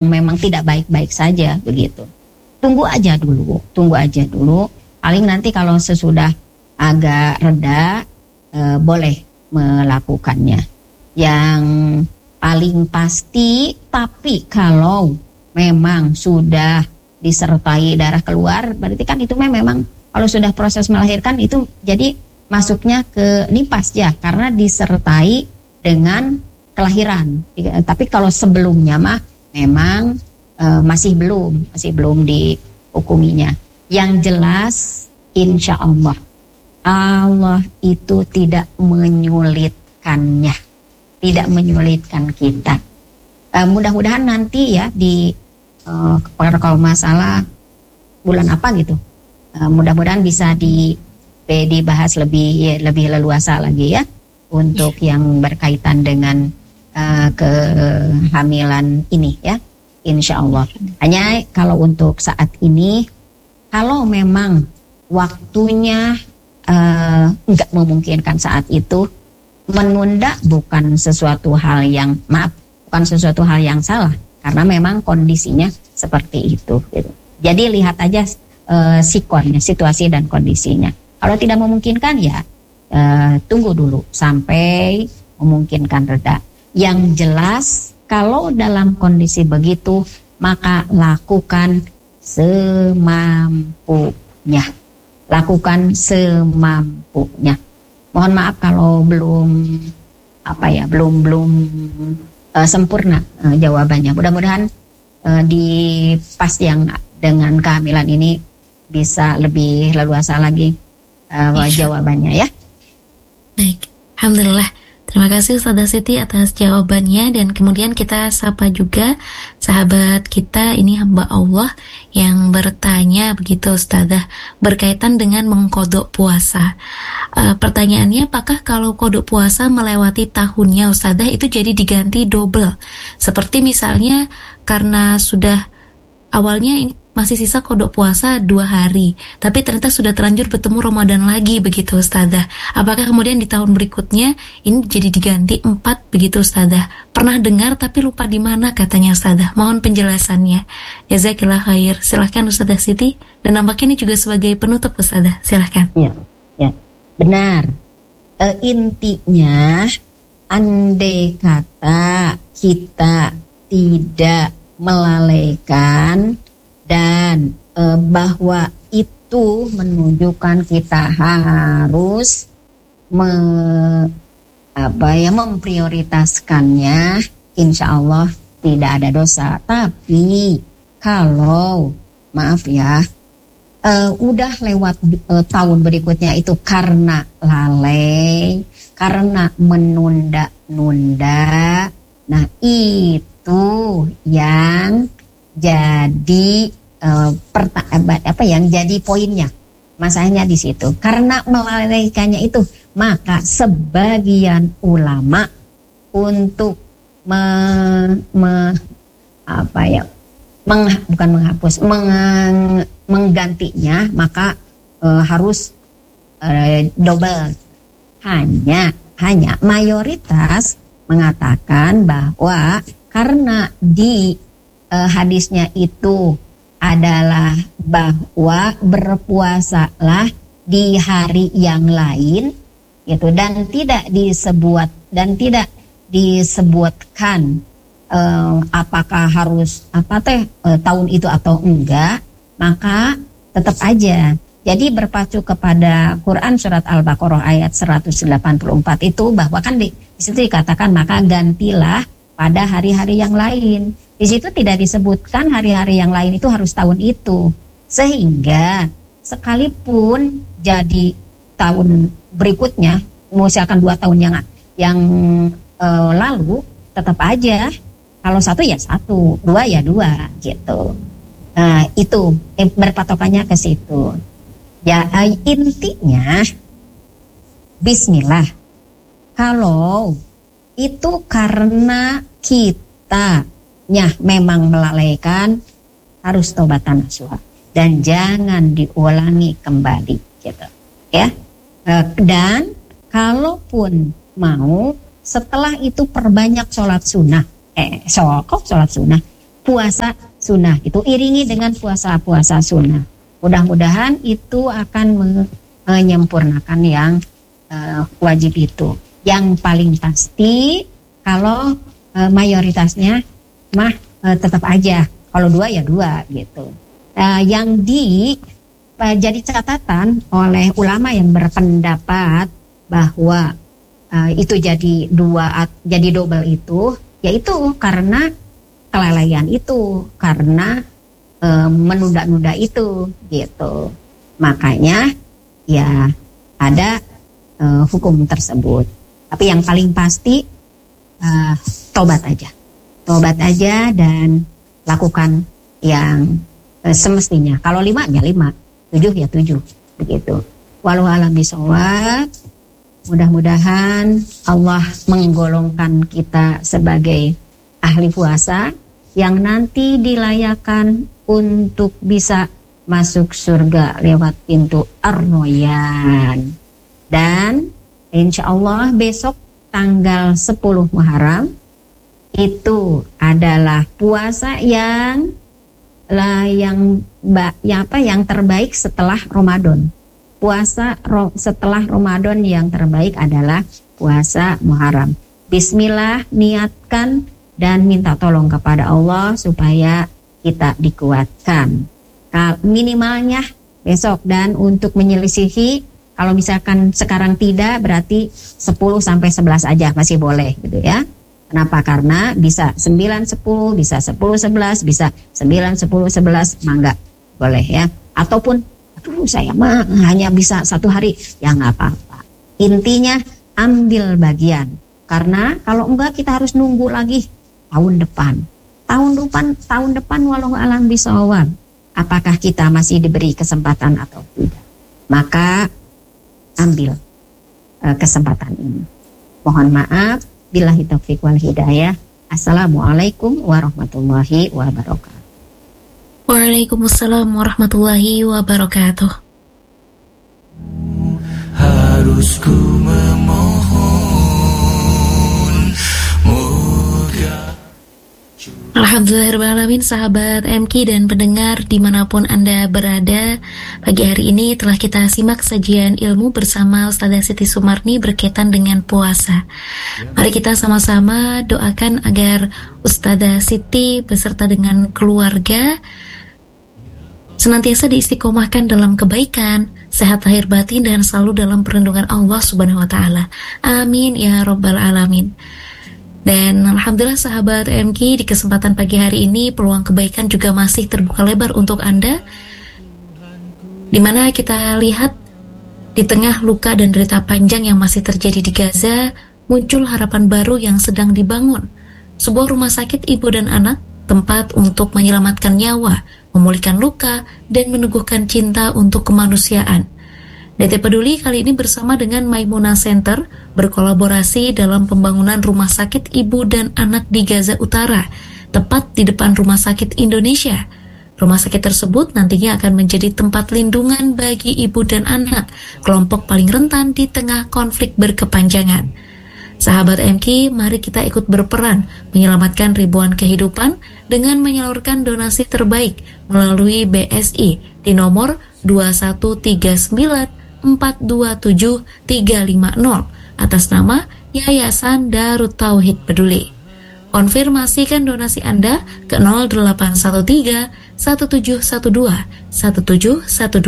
memang tidak baik-baik saja begitu. Tunggu aja dulu. Paling nanti kalau sesudah agak reda boleh melakukannya. Yang paling pasti, tapi kalau memang sudah disertai darah keluar, berarti kan itu memang kalau sudah proses melahirkan itu jadi masuknya ke nifas ya, karena disertai dengan kelahiran. Tapi kalau sebelumnya mah memang masih belum dihukuminya. Yang jelas insya Allah itu tidak menyulitkannya, tidak menyulitkan kita. Mudah-mudahan nanti ya di kalau masalah bulan apa gitu, mudah-mudahan bisa dibahas lebih leluasa lagi ya untuk yang berkaitan dengan kehamilan ini ya, insya Allah. Hanya kalau untuk saat ini, kalau memang waktunya nggak memungkinkan saat itu, menunda bukan sesuatu hal yang salah, karena memang kondisinya seperti itu gitu. Jadi lihat aja sikonnya, situasi dan kondisinya. Kalau tidak memungkinkan ya tunggu dulu sampai memungkinkan reda. Yang jelas kalau dalam kondisi begitu maka lakukan semampunya. Mohon maaf kalau belum sempurna jawabannya. Mudah-mudahan di pas yang dengan kehamilan ini bisa lebih leluasa lagi jawabannya ya. Baik, alhamdulillah. Terima kasih Ustazah Siti atas jawabannya. Dan kemudian kita sapa juga sahabat kita, ini hamba Allah yang bertanya begitu Ustazah, berkaitan dengan mengkodok puasa. Pertanyaannya, apakah kalau kodok puasa melewati tahunnya Ustazah itu jadi diganti double? Seperti misalnya karena sudah awalnya ini masih sisa kodok puasa 2 hari, tapi ternyata sudah terlanjur bertemu Ramadan lagi begitu Ustazah. Apakah kemudian di tahun berikutnya ini jadi diganti 4 begitu Ustazah? Pernah dengar tapi lupa di mana katanya Ustazah. Mohon penjelasannya. Jazakillah khair. Silahkan Ustazah Siti. Dan nampaknya ini juga sebagai penutup Ustazah. Silahkan. Ya. Benar. Intinya andai kata kita tidak melalaikan dan bahwa itu menunjukkan kita harus memprioritaskannya, insya Allah tidak ada dosa. Tapi kalau maaf ya, udah lewat tahun berikutnya itu karena lalai, karena menunda-nunda, nah itu yang jadi yang jadi poinnya, masalahnya di situ. Karena melalaikannya itu, maka sebagian ulama untuk menggantinya, maka harus double. Hanya mayoritas mengatakan bahwa karena di hadisnya itu adalah bahwa berpuasalah di hari yang lain gitu, dan tidak disebutkan apakah harus tahun itu atau enggak, maka tetap aja. Jadi berpacu kepada Quran surat Al-Baqarah ayat 184 itu, bahwa kan di situ dikatakan maka gantilah pada hari-hari yang lain. Di situ tidak disebutkan hari-hari yang lain itu harus tahun itu. Sehingga sekalipun jadi tahun berikutnya, misalkan 2 tahun yang lalu, tetap aja kalau 1 ya 1, 2 ya 2 gitu. Nah, itu berpatokannya ke situ. Ya intinya bismillah. Kalau itu karena kita memang melalaikan, harus taubatan nasuha dan jangan diulangi kembali gitu ya. Dan kalaupun mau setelah itu perbanyak sholat sunnah, sholat sunnah, puasa sunnah. Itu iringi dengan puasa-puasa sunnah. Mudah-mudahan itu akan menyempurnakan yang wajib itu. Yang paling pasti kalau mayoritasnya mah tetap aja. Kalau 2 ya 2 gitu. Yang jadi catatan oleh ulama yang berpendapat bahwa itu jadi 2, jadi double itu, yaitu karena kelalaian itu, karena menunda-nunda itu gitu. Makanya ya ada hukum tersebut. Tapi yang paling pasti tobat aja dan lakukan yang semestinya. Kalau 5 ya 5, 7 ya 7 begitu. Wallahu a'lam bishawab. Mudah-mudahan Allah menggolongkan kita sebagai ahli puasa yang nanti dilayakkan untuk bisa masuk surga lewat pintu Ar-Rayyan. Dan insya Allah besok tanggal 10 Muharram itu adalah puasa yang terbaik setelah Ramadan. Puasa setelah Ramadan yang terbaik adalah puasa Muharram. Bismillah, niatkan dan minta tolong kepada Allah supaya kita dikuatkan. Minimalnya besok, dan untuk menyelisihi kalau misalkan sekarang tidak, berarti 10 sampai 11 aja masih boleh gitu ya. Kenapa? Karena bisa 9-10, bisa 10-11, bisa 9-10-11, mangga boleh ya. Ataupun aduh saya mah hanya bisa 1 hari, ya nggak apa-apa. Intinya ambil bagian, karena kalau enggak kita harus nunggu lagi tahun depan wallahu a'lam bishawab, apakah kita masih diberi kesempatan atau tidak. Maka ambil kesempatan ini. Mohon maaf, billahi taufiq wal hidayah. Assalamualaikum warahmatullahi wabarakatuh. Waalaikumsalam warahmatullahi wabarakatuh. Harus ku memohon moga. Alhamdulillahirrahmanirrahim, sahabat MK dan pendengar dimanapun Anda berada. Pagi hari ini telah kita simak sajian ilmu bersama Ustazah Siti Sumarni berkaitan dengan puasa. Mari kita sama-sama doakan agar Ustazah Siti beserta dengan keluarga senantiasa diistiqomahkan dalam kebaikan, sehat lahir batin, dan selalu dalam perlindungan Allah Subhanahu wa Ta'ala. Amin ya Rabbal Alamin. Dan alhamdulillah sahabat MK, di kesempatan pagi hari ini peluang kebaikan juga masih terbuka lebar untuk Anda, dimana kita lihat di tengah luka dan derita panjang yang masih terjadi di Gaza, muncul harapan baru yang sedang dibangun. Sebuah rumah sakit ibu dan anak, tempat untuk menyelamatkan nyawa, memulihkan luka, dan meneguhkan cinta untuk kemanusiaan. DT Peduli kali ini bersama dengan Maimunah Center berkolaborasi dalam pembangunan rumah sakit ibu dan anak di Gaza Utara, tepat di depan Rumah Sakit Indonesia. Rumah sakit tersebut nantinya akan menjadi tempat lindungan bagi ibu dan anak, kelompok paling rentan di tengah konflik berkepanjangan. Sahabat MK, mari kita ikut berperan menyelamatkan ribuan kehidupan dengan menyalurkan donasi terbaik melalui BSI di nomor 2139427350 atas nama Yayasan Darut Tauhid Peduli. Konfirmasikan donasi Anda ke 0813 1712 1712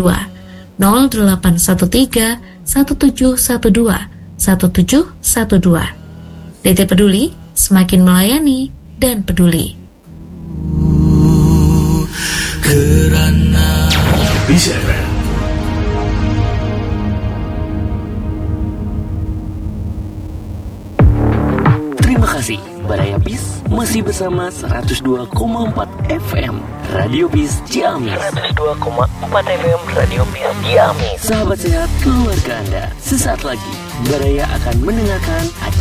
0813 1712 1712. DT Peduli, semakin melayani dan peduli. Kerana bisa. Terima kasih, Baraya Bis masih bersama 102,4 FM Radio Bis Ciamis. 102,4 FM Radio Bis Ciamis. Sahabat sehat keluarga Anda, sesaat lagi Baraya akan mendengarkan acara